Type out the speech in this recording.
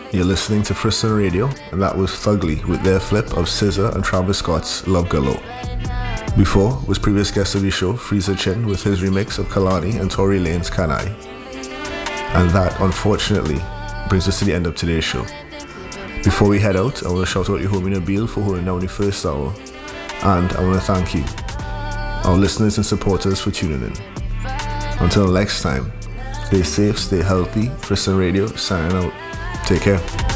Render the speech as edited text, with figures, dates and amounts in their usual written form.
You're listening to Frisson Radio, and that was Fugly with their flip of SZA and Travis Scott's Love Galore. Before was previous guest of the show, Freezer Chin, with his remix of Kalani and Tory Lanez Can I. And that, unfortunately, brings us to the end of today's show. Before we head out, I want to shout out your homie Nabil for holding down the first hour, and I want to thank you, our listeners and supporters, for tuning in. Until next time, stay safe, stay healthy. Frisson Radio, signing out. Take care.